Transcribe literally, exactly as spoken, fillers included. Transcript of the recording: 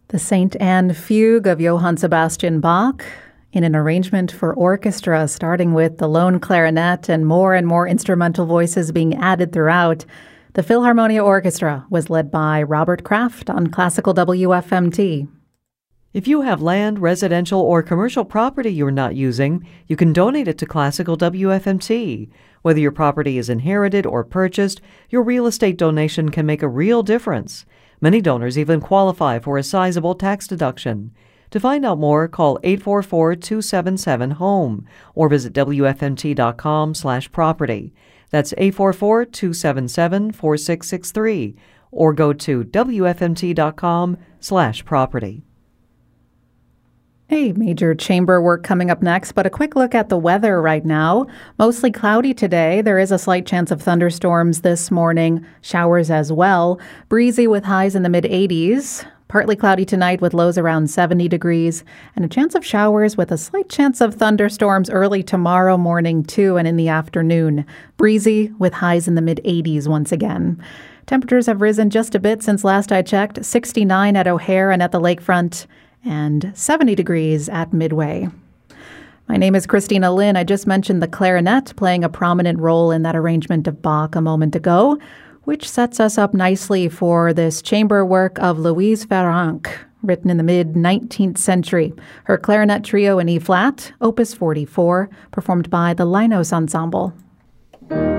The Saint Anne Fugue of Johann Sebastian Bach in an arrangement for orchestra, starting with the lone clarinet and more and more instrumental voices being added throughout. The Philharmonia Orchestra was led by Robert Kraft on Classical W F M T. If you have land, residential, or commercial property you're not using, you can donate it to Classical W F M T. Whether your property is inherited or purchased, your real estate donation can make a real difference. Many donors even qualify for a sizable tax deduction. To find out more, call eight four four, two seven seven, HOME or visit W F M T dot com slash property. That's eight four four, two seven seven, four six six three or go to W F M T dot com slash property. Hey, major chamber work coming up next, but a quick look at the weather right now. Mostly cloudy today. There is a slight chance of thunderstorms this morning, showers as well. Breezy with highs in the mid eighties. Partly cloudy tonight with lows around seventy degrees, and a chance of showers with a slight chance of thunderstorms early tomorrow morning too and in the afternoon. Breezy with highs in the mid eighties once again. Temperatures have risen just a bit since last I checked. sixty-nine at O'Hare and at the lakefront, and seventy degrees at Midway. My name is Christina Lynn. I just mentioned the clarinet playing a prominent role in that arrangement of Bach a moment ago, which sets us up nicely for this chamber work of Louise Farrenc, written in the mid-nineteenth century. Her clarinet trio in E-flat, Opus forty-four, performed by the Linos Ensemble.